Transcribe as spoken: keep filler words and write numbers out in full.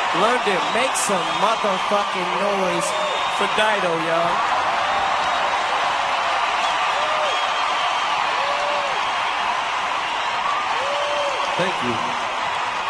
London, make some motherfucking noise for Dido, y'all. Thank you.